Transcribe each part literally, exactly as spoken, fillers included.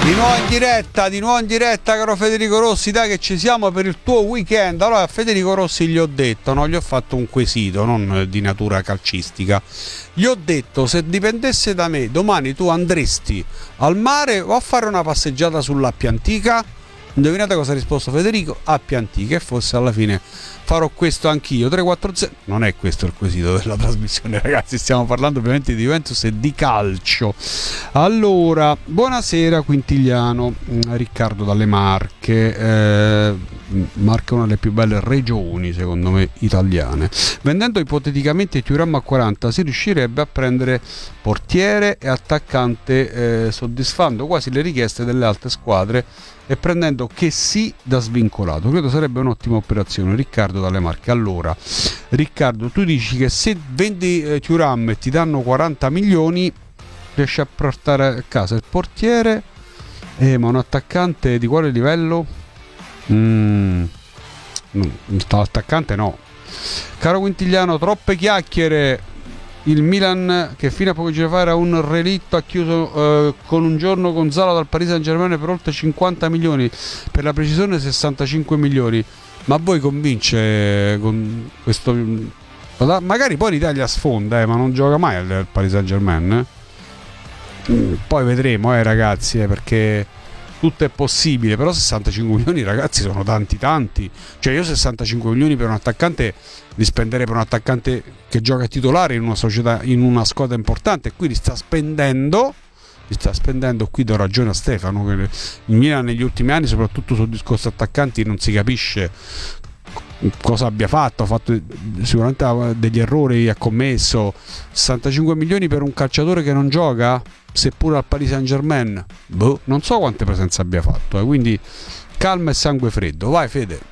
Di nuovo in diretta, di nuovo in diretta, caro Federico Rossi, dai che ci siamo per il tuo weekend. Allora a Federico Rossi gli ho detto, no, gli ho fatto un quesito, non di natura calcistica. Gli ho detto, se dipendesse da me, domani tu andresti al mare o a fare una passeggiata sull'Appia Antica? Indovinate cosa ha risposto Federico? Appia Antica, e forse alla fine farò questo anch'io. Tre quattro zero. Non è questo il quesito della trasmissione, ragazzi, stiamo parlando ovviamente di Juventus e di calcio. Allora, buonasera Quintigliano, Riccardo dalle Marche. eh, Marche è una delle più belle regioni secondo me italiane. Vendendo ipoteticamente Thuram a quaranta si riuscirebbe a prendere portiere e attaccante, eh, soddisfando quasi le richieste delle altre squadre e prendendo che sì da svincolato. Credo sarebbe un'ottima operazione. Riccardo dalle Marche. Allora Riccardo, tu dici che se vendi eh, Thuram e ti danno quaranta milioni riesci a portare a casa il portiere, eh, ma un attaccante di quale livello? Mm, no, attaccante no. Caro Quintigliano, troppe chiacchiere. Il Milan, che fino a poco giorni fa era un relitto, ha chiuso eh, con un giorno Gonzalo dal Paris Saint-Germain per oltre cinquanta milioni, per la precisione sessantacinque milioni. Ma voi convince con questo? Magari poi l'Italia sfonda, eh, ma non gioca mai al Paris Saint-Germain. Eh? Poi vedremo, eh, ragazzi, eh, perché tutto è possibile, però sessantacinque milioni, ragazzi, sono tanti tanti. Cioè io sessantacinque milioni per un attaccante li spenderei per un attaccante che gioca titolare in una società, in una squadra importante, e qui li sta spendendo li sta spendendo qui do ragione a Stefano, che il Milan negli ultimi anni, soprattutto sul discorso attaccanti, non si capisce cosa abbia fatto. Ha fatto sicuramente degli errori, ha commesso. Sessantacinque milioni per un calciatore che non gioca, seppure al Paris Saint-Germain, boh, non so quante presenze abbia fatto, eh. Quindi calma e sangue freddo. Vai Fede.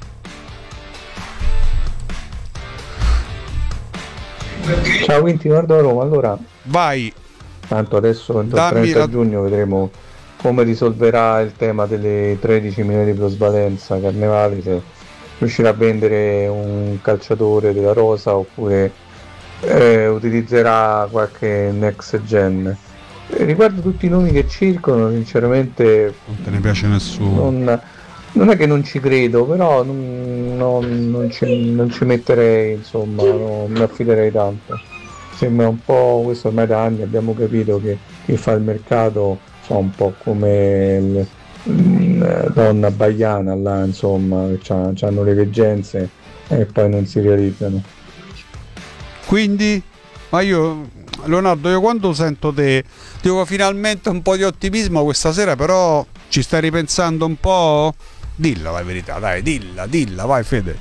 Ciao Quinti, guardo Roma. Allora vai, tanto adesso entro il trenta la... giugno vedremo come risolverà il tema delle tredici milioni di plusvalenza Carnevali, se riuscirà a vendere un calciatore della rosa oppure eh, utilizzerà qualche next gen. E riguardo tutti i nomi che circolano, sinceramente non te ne piace nessuno. Non, non è che non ci credo, però non, non, non, ci, non ci metterei, insomma, non mi affiderei tanto. Sembra un po', questo ormai da anni abbiamo capito che chi fa il mercato fa un po' come il, mh, donna baiana là, insomma, che hanno le veggenze e poi non si realizzano. Quindi, ma io, Leonardo, io quando sento te dico finalmente un po' di ottimismo questa sera, però ci stai ripensando un po'? Dilla la verità, dai, dilla, dilla, vai Fede.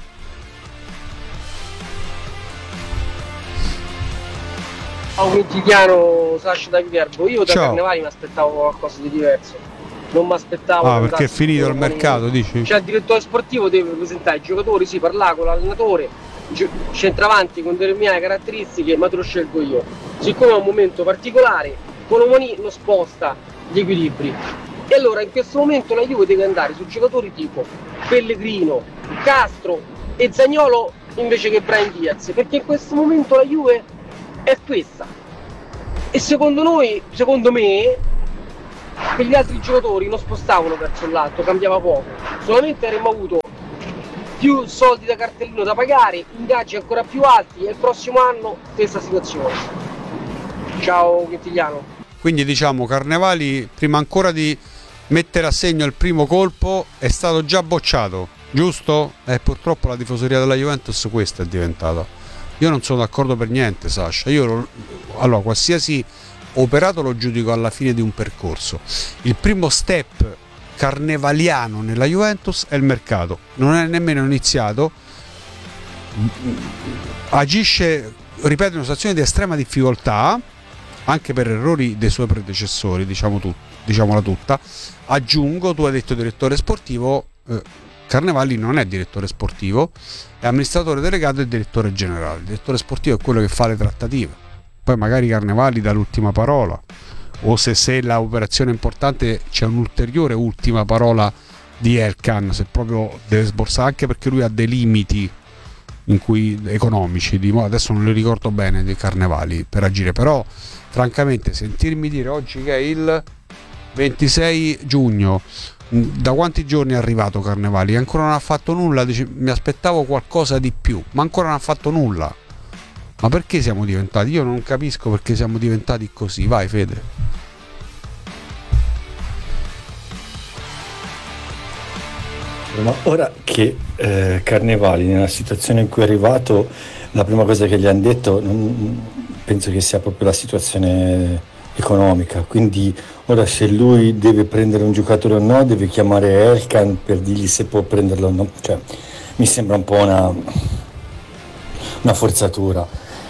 Ciao Quintigliano, Sasha da Viterbo. Io da Ciao. Carnevali mi aspettavo qualcosa di diverso. Non mi aspettavo. Ah, perché è finito il mercato, dici? Cioè il direttore sportivo deve presentare i giocatori, sì, parlare con l'allenatore, centravanti con determinate caratteristiche, ma te lo scelgo io. Siccome è un momento particolare, Colomani non sposta gli equilibri. E allora in questo momento la Juve deve andare su giocatori tipo Pellegrino, Castro e Zaniolo invece che Brahim Diaz, perché in questo momento la Juve è questa. E secondo noi, secondo me, quegli altri giocatori non spostavano verso l'alto, cambiava poco. Solamente avremmo avuto più soldi da cartellino da pagare, ingaggi ancora più alti e il prossimo anno stessa situazione. Ciao Quintigliano. Quindi diciamo Carnevali, prima ancora di mettere a segno il primo colpo, è stato già bocciato, giusto? E eh, purtroppo la tifoseria della Juventus questa è diventata. Io non sono d'accordo per niente, Sasha. Io allora qualsiasi operato lo giudico alla fine di un percorso. Il primo step carnevaliano nella Juventus è il mercato, non è nemmeno iniziato, agisce, ripeto, in una situazione di estrema difficoltà anche per errori dei suoi predecessori, diciamo tu, diciamola tutta. Aggiungo, tu hai detto direttore sportivo, eh, Carnevali non è direttore sportivo, è amministratore delegato e direttore generale. Il direttore sportivo è quello che fa le trattative, poi magari Carnevali dà l'ultima parola, o se, se l'operazione è importante c'è un'ulteriore ultima parola di Elkan, se proprio deve sborsare, anche perché lui ha dei limiti in cui, economici, di, adesso non li ricordo bene, dei Carnevali per agire. Però francamente sentirmi dire oggi che è il ventisei giugno. Da quanti giorni è arrivato Carnevali? Ancora non ha fatto nulla. Dice, mi aspettavo qualcosa di più, ma ancora non ha fatto nulla. Ma perché siamo diventati? Io non capisco perché siamo diventati così. Vai Fede. Ma ora che eh, Carnevali nella situazione in cui è arrivato, la prima cosa che gli hanno detto non, penso che sia proprio la situazione economica, quindi ora se lui deve prendere un giocatore o no deve chiamare Elkan per dirgli se può prenderlo o no, cioè mi sembra un po' una, una forzatura.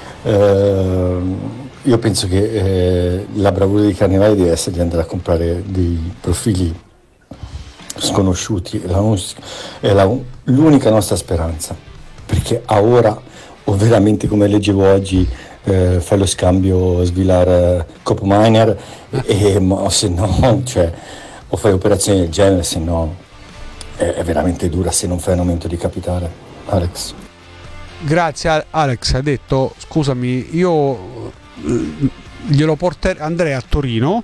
Eh, io penso che eh, la bravura di Carnevali deve essere di andare a comprare dei profili sconosciuti, è, la, è la, l'unica nostra speranza, perché a ora o veramente, come leggevo oggi, Eh, fai lo scambio Svilar Copo Miner e, e o se no, cioè, o fai operazioni del genere, se no è, è veramente dura se non fai un aumento di capitale. Alex. Grazie Alex, hai detto scusami, io glielo porterei, andrei a Torino,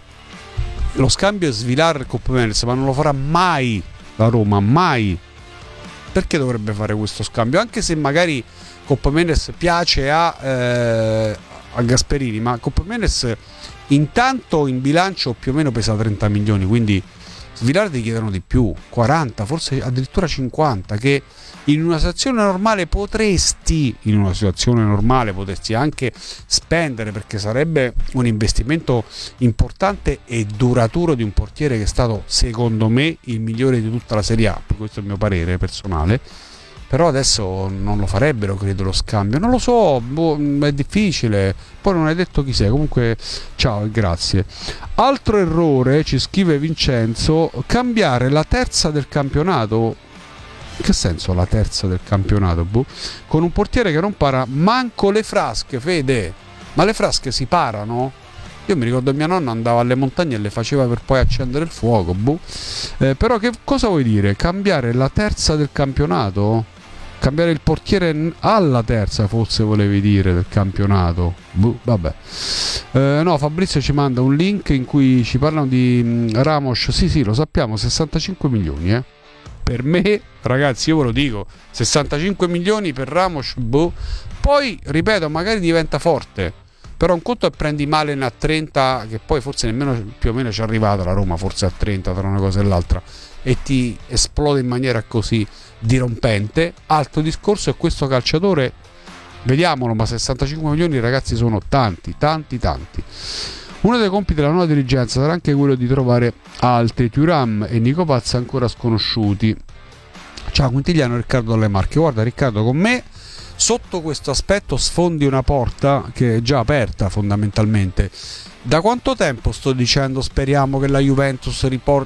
lo scambio è Svilar Copo Miner, ma non lo farà mai la Roma, mai. Perché dovrebbe fare questo scambio? Anche se magari Coppa Mendes piace a, eh, a Gasperini, ma Coppa Mendes intanto in bilancio più o meno pesa trenta milioni, quindi Svilar ti chiedono di più, quaranta, forse addirittura cinquanta, che in una situazione normale potresti in una situazione normale potresti anche spendere, perché sarebbe un investimento importante e duraturo di un portiere che è stato secondo me il migliore di tutta la Serie A, questo è il mio parere personale. Però adesso non lo farebbero, credo, lo scambio. Non lo so, boh, è difficile. Poi non hai detto chi sei. Comunque, ciao e grazie. Altro errore, ci scrive Vincenzo, cambiare la terza del campionato. In che senso la terza del campionato? Boh. Con un portiere che non para manco le frasche, Fede. Ma le frasche si parano? Io mi ricordo mia nonna andava alle montagne e le faceva per poi accendere il fuoco. Boh. Eh, però che cosa vuoi dire? Cambiare la terza del campionato? Cambiare il portiere alla terza, forse volevi dire, del campionato. Buh, vabbè. Eh, no, Fabrizio ci manda un link in cui ci parlano di mh, Ramos. Sì, sì, lo sappiamo, sessantacinque milioni, eh. Per me, ragazzi, io ve lo dico, sessantacinque milioni per Ramos, boh. Poi, ripeto, magari diventa forte. Però un conto è prendi Malen a trenta, che poi forse nemmeno più o meno ci è arrivata la Roma, forse a trenta tra una cosa e l'altra, e ti esplode in maniera così dirompente. Altro discorso è questo calciatore, vediamolo, ma sessantacinque milioni, ragazzi, sono tanti, tanti, tanti. Uno dei compiti della nuova dirigenza sarà anche quello di trovare altri Thuram e Nico Pazza ancora sconosciuti. Ciao Quintigliano, Riccardo dalle Marche. Guarda Riccardo, con me sotto questo aspetto sfondi una porta che è già aperta fondamentalmente. Da quanto tempo sto dicendo speriamo che la Juventus ripor-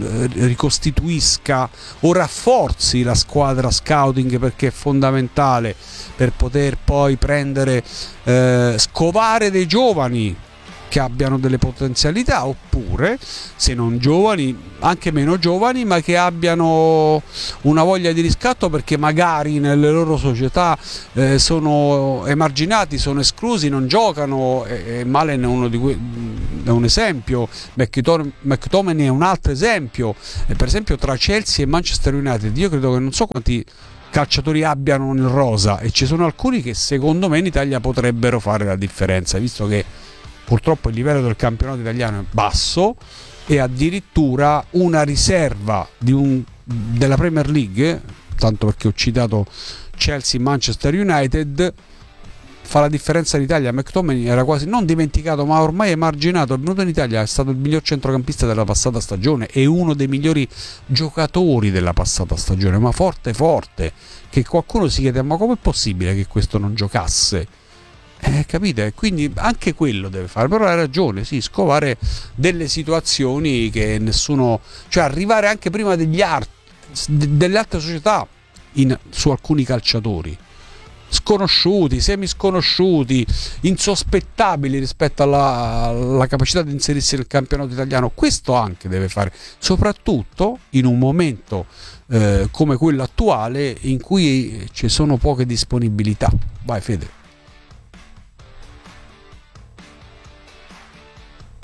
ricostituisca o rafforzi la squadra scouting, perché è fondamentale per poter poi prendere, eh, scovare dei giovani che abbiano delle potenzialità, oppure se non giovani anche meno giovani, ma che abbiano una voglia di riscatto perché magari nelle loro società eh, sono emarginati, sono esclusi, non giocano. E, e Malen è uno di que- è un esempio, McTominay è un altro esempio, e per esempio tra Chelsea e Manchester United io credo che non so quanti calciatori abbiano in rosa, e ci sono alcuni che secondo me in Italia potrebbero fare la differenza, visto che purtroppo il livello del campionato italiano è basso e addirittura una riserva di un, della Premier League, tanto perché ho citato Chelsea, Manchester United, fa la differenza in Italia. McTominay era quasi non dimenticato ma ormai emarginato, è venuto in Italia, è stato il miglior centrocampista della passata stagione e uno dei migliori giocatori della passata stagione, ma forte forte, che qualcuno si chiede ma com'è possibile che questo non giocasse? Eh, capite? Quindi anche quello deve fare, però hai ragione, sì, scovare delle situazioni che nessuno, cioè arrivare anche prima degli art, delle altre società in, su alcuni calciatori sconosciuti, semi sconosciuti, insospettabili rispetto alla, alla capacità di inserirsi nel campionato italiano. Questo anche deve fare, soprattutto in un momento eh, come quello attuale in cui ci sono poche disponibilità. Vai Fede.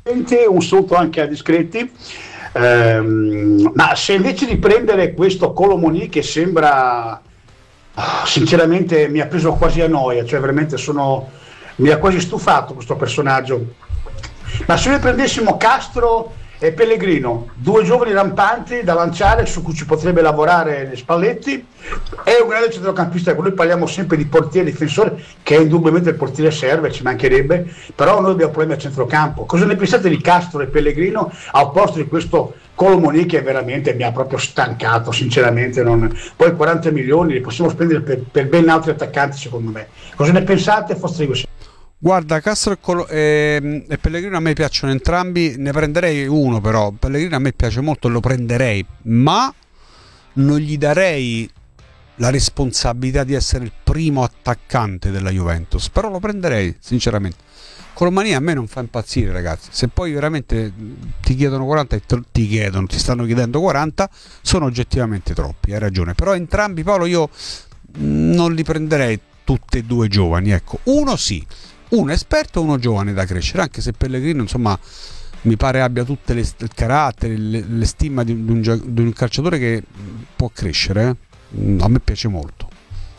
un saluto anche a Discretti. Ehm, ma se invece di prendere questo Colomoni che sembra, sinceramente mi ha preso quasi a noia, cioè veramente sono, mi ha quasi stufato questo personaggio, ma se noi prendessimo Castro e Pellegrino, due giovani rampanti da lanciare su cui ci potrebbe lavorare Spalletti, è un grande centrocampista. Noi parliamo sempre di portiere difensore, che indubbiamente il portiere serve, ci mancherebbe, però noi abbiamo problemi a centrocampo. Cosa ne pensate di Castro e Pellegrino al posto di questo Colomoni che veramente mi ha proprio stancato, sinceramente? Non... Poi quaranta milioni li possiamo spendere per, per ben altri attaccanti, secondo me. Cosa ne pensate? Fosterigo. Guarda, Castro e, Colo- e, e Pellegrino a me piacciono entrambi, ne prenderei uno però, Pellegrino a me piace molto, lo prenderei, ma non gli darei la responsabilità di essere il primo attaccante della Juventus, però lo prenderei sinceramente. Colomani a me non fa impazzire, ragazzi. Se poi veramente ti chiedono quaranta e ti chiedono, ti stanno chiedendo quaranta, sono oggettivamente troppi, hai ragione, però entrambi, Paolo, io non li prenderei tutti e due giovani, ecco, uno sì, uno esperto e uno giovane da crescere, anche se Pellegrino insomma mi pare abbia tutte le, il carattere, le, le stima di un, di un calciatore che può crescere, eh? A me piace molto.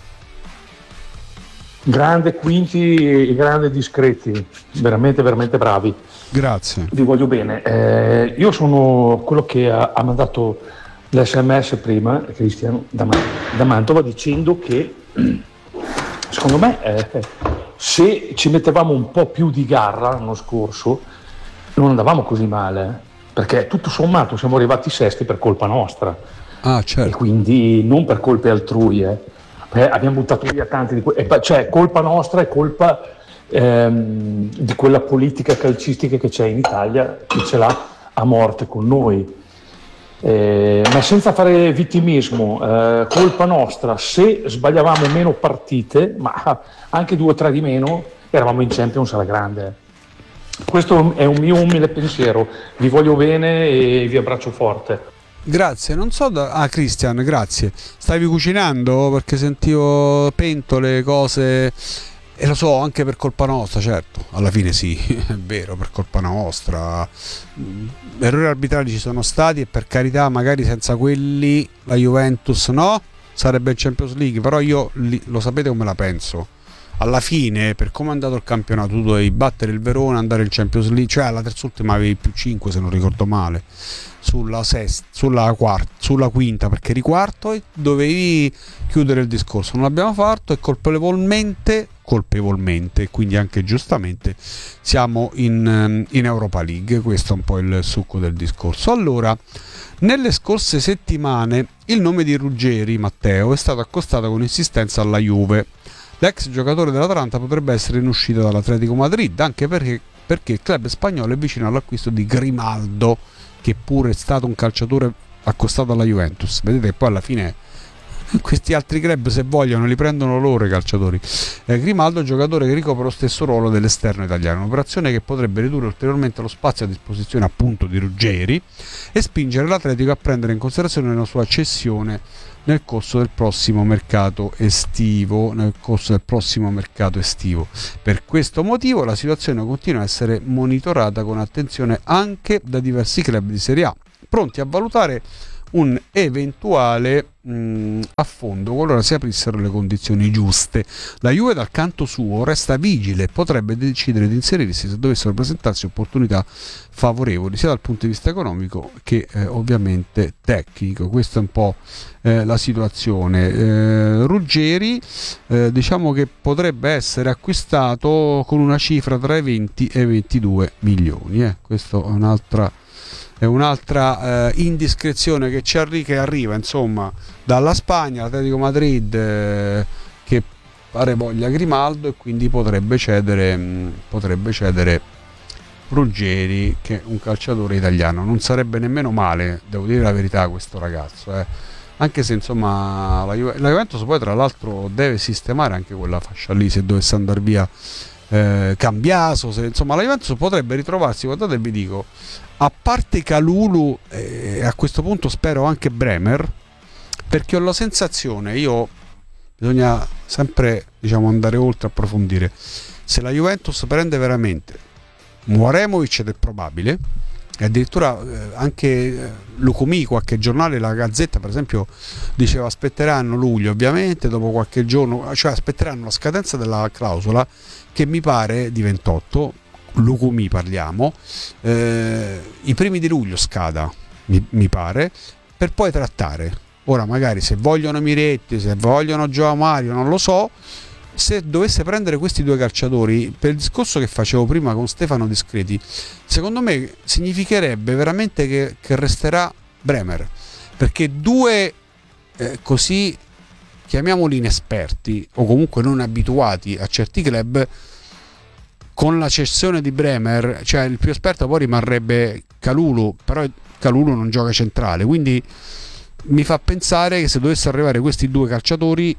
Grande Quinti e grande Discretti, veramente veramente bravi, grazie, vi voglio bene. Eh, io sono quello che ha, ha mandato l'esse emme esse prima, Cristiano da, da Mantova, dicendo che secondo me eh, se ci mettevamo un po' più di garra l'anno scorso non andavamo così male, perché tutto sommato siamo arrivati sesti per colpa nostra. Ah, certo. E quindi non per colpe altrui, eh. Eh, abbiamo buttato via tanti di que- cioè colpa nostra, è colpa ehm, di quella politica calcistica che c'è in Italia, che ce l'ha a morte con noi, eh, ma senza fare vittimismo, eh, colpa nostra se sbagliavamo meno partite, ma anche due o tre di meno, eravamo in Champions alla grande. Questo è un mio umile pensiero, vi voglio bene e vi abbraccio forte. Grazie, non so da... Ah, Cristian, grazie. Stavi cucinando? Perché sentivo pentole, cose... E lo so, anche per colpa nostra, certo. Alla fine sì, è vero, per colpa nostra. Errori arbitrali ci sono stati e per carità, magari senza quelli la Juventus no, sarebbe in Champions League, però io li... lo sapete come la penso. Alla fine, per come è andato il campionato, tu dovevi battere il Verona, andare in Champions League, cioè alla terz'ultima avevi più cinque se non ricordo male, sulla sesta, sulla quarta, sulla quinta perché eri quarto e dovevi chiudere il discorso. Non l'abbiamo fatto e colpevolmente, colpevolmente, quindi anche giustamente, siamo in, in Europa League. Questo è un po' il succo del discorso. Allora, nelle scorse settimane il nome di Ruggeri, Matteo, è stato accostato con insistenza alla Juve. L'ex giocatore dell'Atalanta potrebbe essere in uscita dall'Atletico Madrid, anche perché, perché il club spagnolo è vicino all'acquisto di Grimaldo, che pure è stato un calciatore accostato alla Juventus. Vedete che poi alla fine questi altri club, se vogliono, li prendono loro i calciatori. eh, Grimaldo è un giocatore che ricopre lo stesso ruolo dell'esterno italiano, un'operazione che potrebbe ridurre ulteriormente lo spazio a disposizione appunto di Ruggeri e spingere l'Atletico a prendere in considerazione una sua cessione nel corso del prossimo mercato estivo nel corso del prossimo mercato estivo. Per questo motivo la situazione continua a essere monitorata con attenzione anche da diversi club di Serie A, pronti a valutare un eventuale mh, affondo qualora si aprissero le condizioni giuste. La Juve dal canto suo resta vigile e potrebbe decidere di inserirsi se dovessero presentarsi opportunità favorevoli sia dal punto di vista economico che eh, ovviamente tecnico. Questa è un po' eh, la situazione. eh, Ruggeri eh, diciamo che potrebbe essere acquistato con una cifra tra i venti e i ventidue milioni. eh. Questo è un'altra è un'altra eh, indiscrezione che ci arri- che arriva insomma dalla Spagna. L'Atletico Madrid eh, che pare voglia Grimaldo e quindi potrebbe cedere mh, potrebbe cedere Ruggeri, che è un calciatore italiano. Non sarebbe nemmeno male, devo dire la verità, questo ragazzo, eh. Anche se insomma la, Ju- la Juventus poi tra l'altro deve sistemare anche quella fascia lì se dovesse andare via eh, Cambiaso, se, insomma la Juventus potrebbe ritrovarsi, guardate, vi dico, a parte Kalulu e eh, a questo punto spero anche Bremer, perché ho la sensazione, io bisogna sempre diciamo andare oltre, approfondire, se la Juventus prende veramente Muraremovic ed è probabile, e addirittura eh, anche eh, Lucumi, qualche giornale, la Gazzetta per esempio, diceva aspetteranno luglio, ovviamente dopo qualche giorno, cioè aspetteranno la scadenza della clausola che mi pare di ventotto, Lucumi parliamo, eh, i primi di luglio scada, mi, mi pare, per poi trattare. Ora magari se vogliono Miretti, se vogliono Joao Mario, non lo so. Se dovesse prendere questi due calciatori, per il discorso che facevo prima con Stefano Discreti, secondo me significherebbe veramente che, che resterà Bremer, perché due eh, così, chiamiamoli inesperti o comunque non abituati a certi club, con la cessione di Bremer, cioè il più esperto poi rimarrebbe Kalulu, però Kalulu non gioca centrale, quindi mi fa pensare che se dovesse arrivare questi due calciatori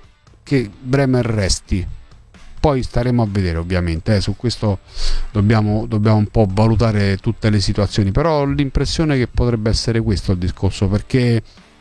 che Bremer resti. Poi staremo a vedere ovviamente, eh, su questo dobbiamo, dobbiamo un po' valutare tutte le situazioni, però ho l'impressione che potrebbe essere questo il discorso, perché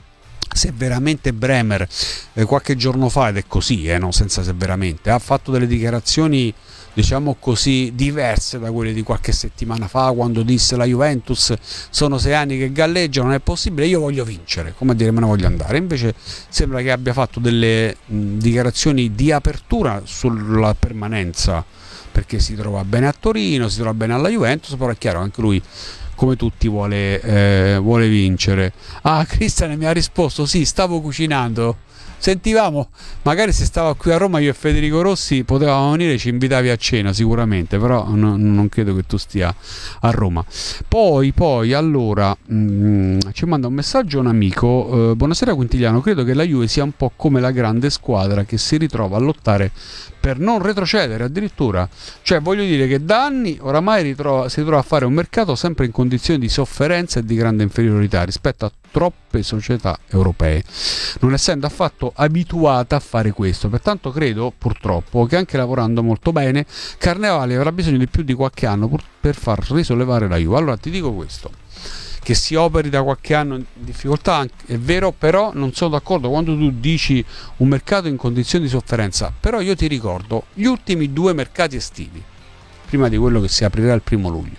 se veramente Bremer eh, qualche giorno fa, ed è così, eh, no, senza se veramente, ha fatto delle dichiarazioni diciamo così diverse da quelle di qualche settimana fa, quando disse la Juventus sono sei anni che galleggia, non è possibile, io voglio vincere, come a dire me ne voglio andare. Invece sembra che abbia fatto delle mh, dichiarazioni di apertura sulla permanenza, perché si trova bene a Torino, si trova bene alla Juventus, però è chiaro anche lui come tutti vuole, eh, vuole vincere. Ah, Cristian mi ha risposto sì, stavo cucinando. Sentivamo, magari se stava qui a Roma io e Federico Rossi potevamo venire, ci invitavi a cena sicuramente, però no, non credo che tu stia a Roma. Poi, poi allora mh, ci manda un messaggio un amico, eh, buonasera Quintigliano, credo che la Juve sia un po' come la grande squadra che si ritrova a lottare per non retrocedere addirittura, cioè voglio dire che da anni oramai ritrova, si ritrova a fare un mercato sempre in condizioni di sofferenza e di grande inferiorità rispetto a troppe società europee, non essendo affatto abituata a fare questo. Pertanto credo purtroppo che anche lavorando molto bene Carnevali avrà bisogno di più di qualche anno pur per far risollevare la Juve. Allora ti dico questo, che si operi da qualche anno in difficoltà è vero, però non sono d'accordo quando tu dici un mercato in condizioni di sofferenza. Però io ti ricordo gli ultimi due mercati estivi prima di quello che si aprirà il primo luglio.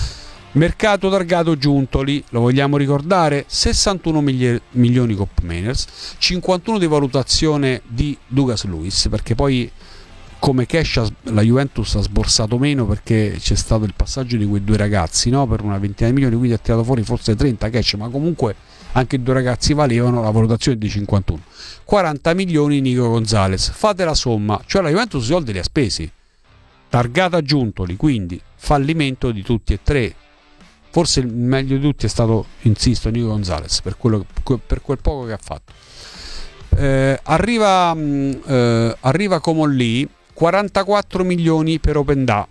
Mercato targato Giuntoli, lo vogliamo ricordare? sessantuno milioni Cop Mainers, cinquantuno di valutazione di Douglas Luiz, perché poi come cash la Juventus ha sborsato meno perché c'è stato il passaggio di quei due ragazzi, no? Per una ventina di milioni, quindi ha tirato fuori forse trenta cash, ma comunque anche i due ragazzi valevano, la valutazione di cinquantuno. quaranta milioni Nico Gonzalez, fate la somma, cioè la Juventus i soldi li ha spesi. Targata Giuntoli, quindi fallimento di tutti e tre. Forse il meglio di tutti è stato, insisto, Nico Gonzalez per, quello, per quel poco che ha fatto. Eh, arriva, eh, arriva Comolli, quarantaquattro milioni per Openda,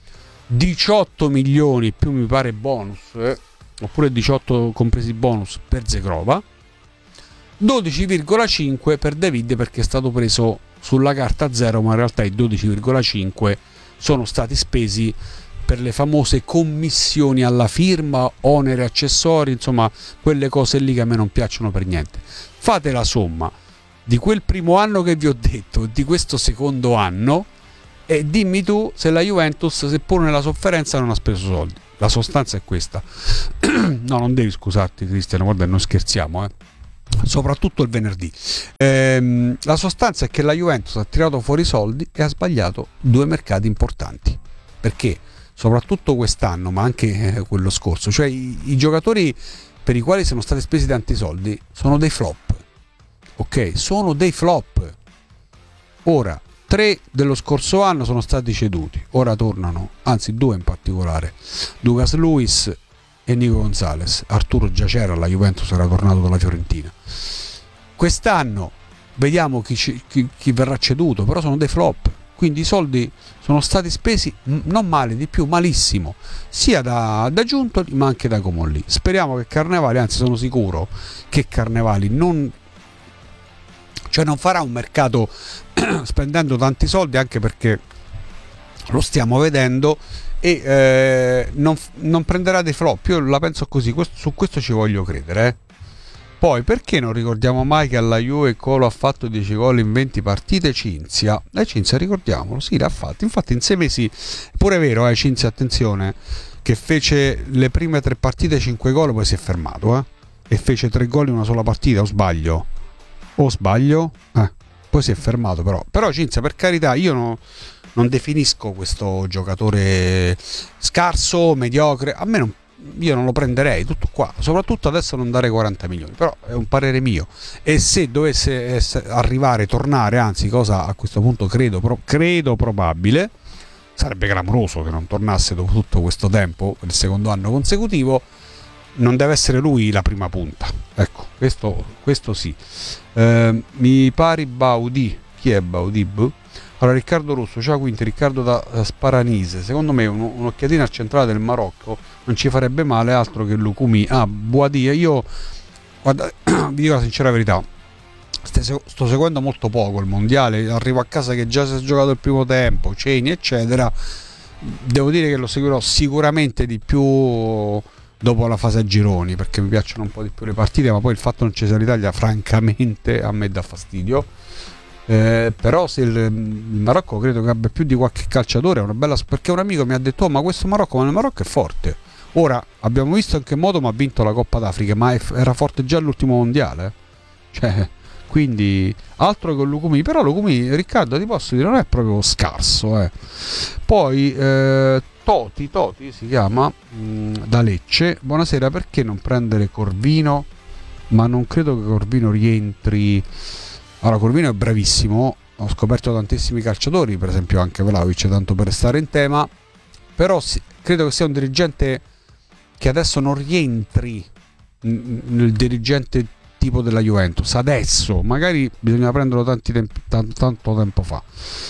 diciotto milioni più mi pare bonus, eh, oppure diciotto compresi bonus per Zegrova, dodici virgola cinque per David perché è stato preso sulla carta zero, ma in realtà i dodici virgola cinque sono stati spesi per le famose commissioni alla firma, oneri accessori, insomma quelle cose lì che a me non piacciono per niente. Fate la somma di quel primo anno che vi ho detto, di questo secondo anno, e dimmi tu se la Juventus, seppur nella sofferenza, non ha speso soldi. La sostanza è questa. No, non devi scusarti Cristiano, guarda, non scherziamo, eh. Soprattutto il venerdì. Ehm, la sostanza è che la Juventus ha tirato fuori soldi e ha sbagliato due mercati importanti. Perché? Soprattutto quest'anno, ma anche eh, quello scorso, cioè i, i giocatori per i quali sono stati spesi tanti soldi sono dei flop, ok? Sono dei flop. Ora, tre dello scorso anno sono stati ceduti, ora tornano, anzi due in particolare, Douglas Luiz e Nico Gonzalez. Arturo già c'era, la Juventus era tornato dalla Fiorentina. Quest'anno vediamo chi, chi, chi verrà ceduto, però sono dei flop. Quindi i soldi sono stati spesi non male, di più, malissimo, sia da, da Giuntoli ma anche da Comolli. Speriamo che Carnevali, anzi sono sicuro che Carnevali non, cioè non farà un mercato spendendo tanti soldi, anche perché lo stiamo vedendo, e eh, non, non prenderà dei flop. Io la penso così, questo, su questo ci voglio credere, eh. Poi perché non ricordiamo mai che alla Juve Colo ha fatto dieci gol in venti partite? Cinzia, eh, Cinzia ricordiamolo, sì, l'ha fatto, infatti in sei mesi, pure vero, eh, Cinzia, attenzione, che fece le prime tre partite cinque gol, poi si è fermato, eh, e fece tre gol in una sola partita, o sbaglio? O sbaglio? Eh, poi si è fermato però, però Cinzia, per carità, io no, non definisco questo giocatore scarso, mediocre, a me non, io non lo prenderei, tutto qua, soprattutto adesso non dare quaranta milioni, però è un parere mio, e se dovesse essere, arrivare, tornare, anzi cosa a questo punto credo, pro, credo probabile, sarebbe clamoroso che non tornasse dopo tutto questo tempo, per il secondo anno consecutivo, non deve essere lui la prima punta, ecco, questo, questo sì. Eh, mi pari Baudi, chi è Baudi? Allora, Riccardo Russo, ciao, quindi Riccardo da uh, Sparanise, secondo me un, un'occhiatina al centrale del Marocco non ci farebbe male, altro che Lucumi. Ah, Boadia, io guarda, vi dico la sincera verità, sto, sto seguendo molto poco il mondiale, arrivo a casa che già si è giocato il primo tempo, ceni eccetera, devo dire che lo seguirò sicuramente di più dopo la fase a gironi, perché mi piacciono un po' di più le partite, ma poi il fatto che non ci sia l'Italia francamente a me dà fastidio. Eh, però se il, il Marocco credo che abbia più di qualche calciatore, è una bella, perché un amico mi ha detto oh, ma questo Marocco, ma il Marocco è forte. Ora abbiamo visto in che modo ma ha vinto la Coppa d'Africa, ma è, era forte già all'ultimo mondiale, cioè, quindi altro che Lucumi, però Lucumi, Riccardo, ti posso dire, non è proprio scarso, eh. Poi eh, Toti Toti si chiama, mh, da Lecce, buonasera, perché non prendere Corvino? Ma non credo che Corvino rientri. Allora, Corvino è bravissimo, ho scoperto tantissimi calciatori, per esempio anche Vlahovic, tanto per stare in tema, però sì, credo che sia un dirigente che adesso non rientri nel dirigente tipo della Juventus, adesso, magari bisogna prenderlo tanti tempi, tanto, tanto tempo fa.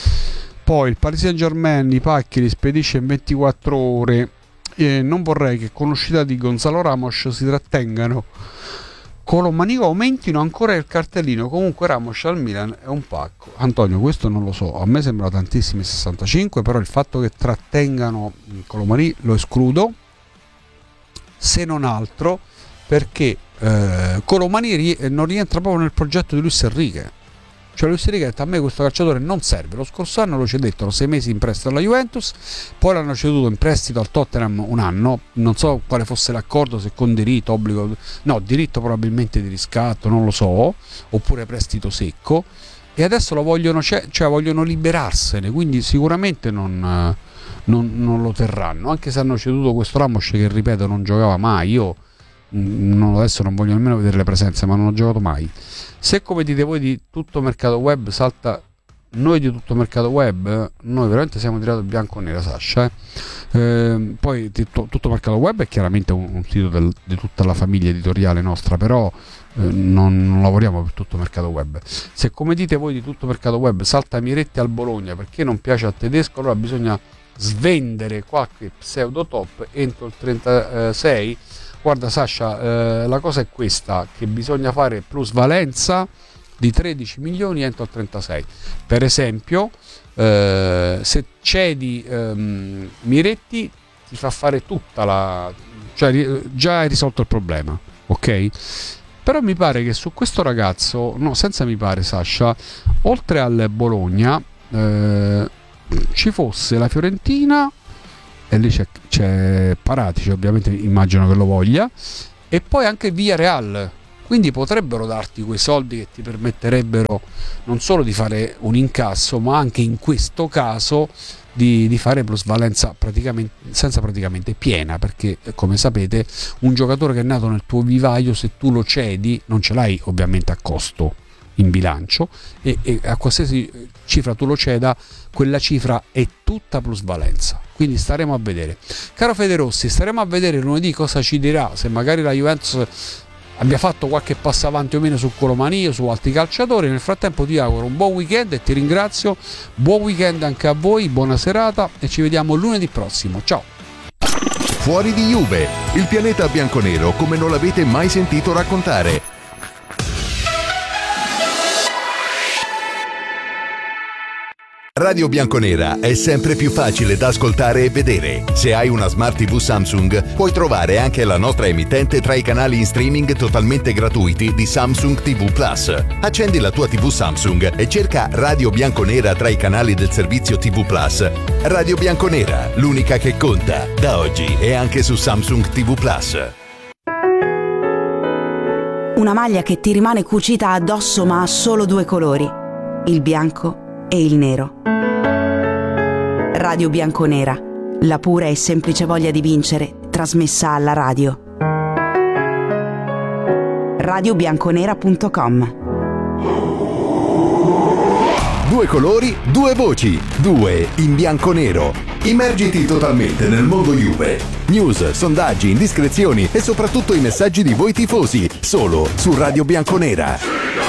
Poi il Paris Saint-Germain i pacchi li spedisce in ventiquattro ore e non vorrei che con l'uscita di Gonzalo Ramos si trattengano con Lomanico, aumentino ancora il cartellino. Comunque Ramos al Milan è un pacco. Antonio, questo non lo so, a me sembra tantissimi sessantacinque, però il fatto che trattengano Colomani lo escludo, se non altro perché eh, Colomani non rientra proprio nel progetto di Luis Enrique. Cioè Luis Enrique ha detto a me questo calciatore non serve, lo scorso anno lo cedettero sei mesi in prestito alla Juventus, poi l'hanno ceduto in prestito al Tottenham un anno, non so quale fosse l'accordo, se con diritto, obbligo, no, diritto probabilmente di riscatto, non lo so, oppure prestito secco, e adesso lo vogliono, cioè vogliono liberarsene, quindi sicuramente non, non, non lo terranno, anche se hanno ceduto questo Ramos che, ripeto, non giocava mai. Io non, adesso non voglio nemmeno vedere le presenze, ma non ho giocato mai. Se, come dite voi, di tutto mercato web salta, noi di tutto mercato web, noi veramente siamo tirato bianco o nera, Sasha, eh? Eh, poi tutto, tutto mercato web è chiaramente un, un sito del, di tutta la famiglia editoriale nostra, però eh, non, non lavoriamo per tutto mercato web. Se, come dite voi, di tutto mercato web salta Miretti al Bologna perché non piace al tedesco, allora bisogna svendere qualche pseudo top entro il trentasei. Guarda Sasha, eh, la cosa è questa, che bisogna fare plusvalenza di tredici milioni entro il trentasei. Per esempio, eh, se cedi ehm, Miretti ti fa fare tutta la... cioè già hai risolto il problema, ok? Però mi pare che su questo ragazzo, no, senza mi pare Sasha, oltre al Bologna eh, ci fosse la Fiorentina, e lì c'è, c'è Paratici, ovviamente immagino che lo voglia, e poi anche Villarreal, quindi potrebbero darti quei soldi che ti permetterebbero non solo di fare un incasso, ma anche in questo caso di, di fare plusvalenza praticamente, senza praticamente piena, perché come sapete un giocatore che è nato nel tuo vivaio, se tu lo cedi non ce l'hai ovviamente a costo in bilancio, e, e a qualsiasi cifra tu lo ceda, quella cifra è tutta plusvalenza. Quindi staremo a vedere. Caro Federossi, staremo a vedere lunedì cosa ci dirà, se magari la Juventus abbia fatto qualche passo avanti o meno su Colomani o su altri calciatori. Nel frattempo ti auguro un buon weekend e ti ringrazio. Buon weekend anche a voi, buona serata e ci vediamo lunedì prossimo. Ciao. Fuori di Juve, il pianeta bianconero come non l'avete mai sentito raccontare. Radio Bianconera è sempre più facile da ascoltare e vedere. Se hai una Smart tivù Samsung, puoi trovare anche la nostra emittente tra i canali in streaming totalmente gratuiti di Samsung tivù Plus. Accendi la tua tivù Samsung e cerca Radio Bianconera tra i canali del servizio tivù Plus. Radio Bianconera, l'unica che conta. Da oggi è anche su Samsung tivù Plus. Una maglia che ti rimane cucita addosso ma ha solo due colori, il bianco e il nero. Radio Bianconera, la pura e semplice voglia di vincere, trasmessa alla radio. radio bianconera punto com. Due colori, due voci, due in bianco-nero. Immergiti totalmente nel mondo Juve. News, sondaggi, indiscrezioni e soprattutto i messaggi di voi tifosi, solo su Radio Bianconera.